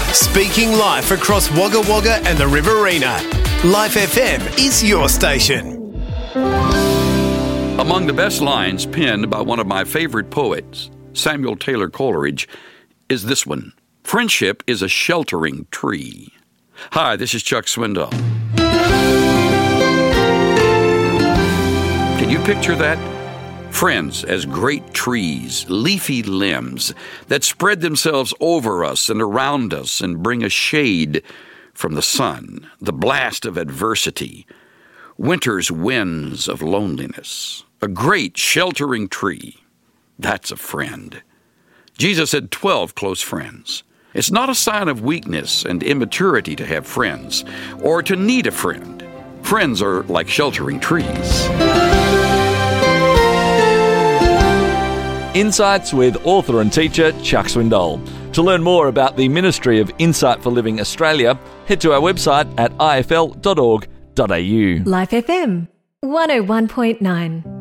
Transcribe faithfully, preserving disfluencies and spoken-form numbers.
Speaking life across Wagga Wagga and the Riverina. Life F M is your station. Among the best lines penned by one of my favorite poets, Samuel Taylor Coleridge, is this one. Friendship is a sheltering tree. Hi, this is Chuck Swindoll. Can you picture that? Friends as great trees, leafy limbs that spread themselves over us and around us and bring us shade from the sun, the blast of adversity, winter's winds of loneliness. A great sheltering tree. That's a friend. Jesus had twelve close friends. It's not a sign of weakness and immaturity to have friends or to need a friend. Friends are like sheltering trees. Insights with author and teacher Chuck Swindoll. To learn more about the Ministry of Insight for Living Australia, head to our website at I F L dot org dot A U. Life F M one oh one point nine.